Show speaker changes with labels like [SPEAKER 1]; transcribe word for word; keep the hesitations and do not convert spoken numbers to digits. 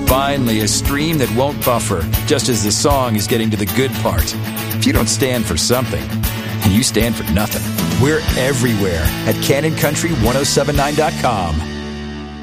[SPEAKER 1] Finally, a stream that won't buffer, just as the song is getting to the good part. If you don't stand for something, you stand for nothing. We're everywhere at Cannon Country ten seventy-nine dot com.